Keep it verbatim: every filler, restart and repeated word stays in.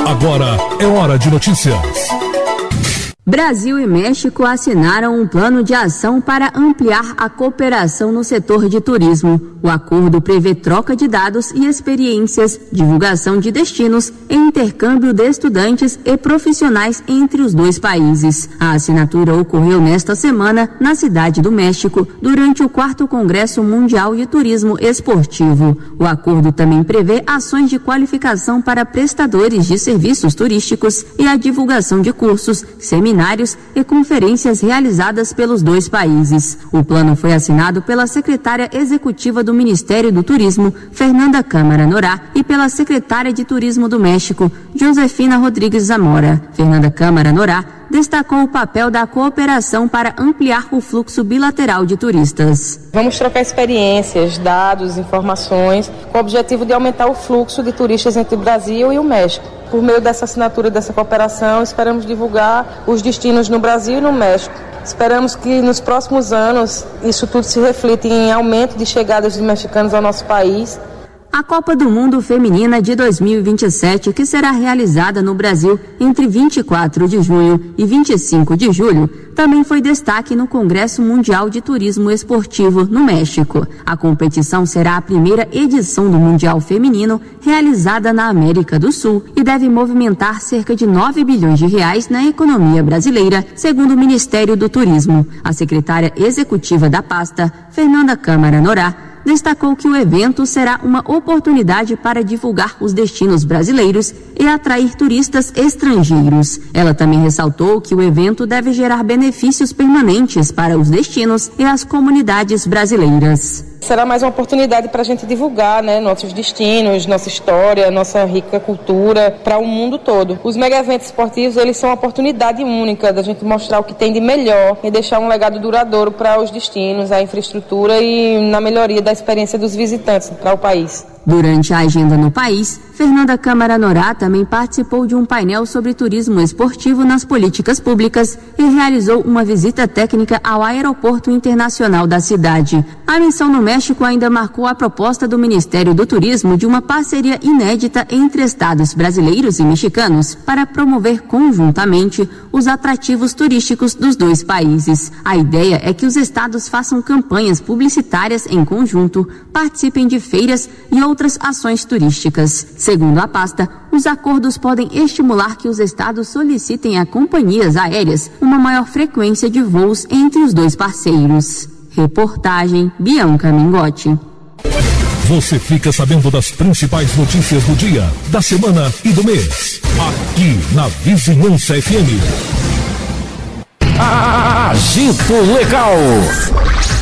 Agora é hora de notícias. Brasil e México assinaram um plano de ação para ampliar a cooperação no setor de turismo. O acordo prevê troca de dados e experiências, divulgação de destinos e intercâmbio de estudantes e profissionais entre os dois países. A assinatura ocorreu nesta semana na Cidade do México, durante o quarto Congresso Mundial de Turismo Esportivo. O acordo também prevê ações de qualificação para prestadores de serviços turísticos e a divulgação de cursos, seminários e conferências realizadas pelos dois países. O plano foi assinado pela secretária executiva do Ministério do Turismo, Fernanda Câmara Norá, e pela secretária de Turismo do México, Josefina Rodrigues Zamora. Fernanda Câmara Norá destacou o papel da cooperação para ampliar o fluxo bilateral de turistas. Vamos trocar experiências, dados, informações, com o objetivo de aumentar o fluxo de turistas entre o Brasil e o México. Por meio dessa assinatura, dessa cooperação, esperamos divulgar os destinos no Brasil e no México. Esperamos que nos próximos anos isso tudo se reflita em aumento de chegadas de mexicanos ao nosso país. A Copa do Mundo Feminina de dois mil e vinte e sete, que será realizada no Brasil entre vinte e quatro de junho e vinte e cinco de julho, também foi destaque no Congresso Mundial de Turismo Esportivo, no México. A competição será a primeira edição do Mundial Feminino realizada na América do Sul e deve movimentar cerca de nove bilhões de reais na economia brasileira, segundo o Ministério do Turismo. A secretária executiva da pasta, Fernanda Câmara Norá, destacou que o evento será uma oportunidade para divulgar os destinos brasileiros e atrair turistas estrangeiros. Ela também ressaltou que o evento deve gerar benefícios permanentes para os destinos e as comunidades brasileiras. Será mais uma oportunidade para a gente divulgar, né, nossos destinos, nossa história, nossa rica cultura para o mundo todo. Os mega eventos esportivos, eles são uma oportunidade única da gente mostrar o que tem de melhor e deixar um legado duradouro para os destinos, a infraestrutura e na melhoria da experiência dos visitantes para o país. Durante a agenda no país, Fernanda Câmara Norá também participou de um painel sobre turismo esportivo nas políticas públicas e realizou uma visita técnica ao Aeroporto Internacional da cidade. A missão no México ainda marcou a proposta do Ministério do Turismo de uma parceria inédita entre estados brasileiros e mexicanos para promover conjuntamente os atrativos turísticos dos dois países. A ideia é que os estados façam campanhas publicitárias em conjunto, participem de feiras e outras ações turísticas. Segundo a pasta, os acordos podem estimular que os estados solicitem a companhias aéreas uma maior frequência de voos entre os dois parceiros. Reportagem Bianca Mingotti. Você fica sabendo das principais notícias do dia, da semana e do mês. Aqui na Vizinhança F M. Agito Legal.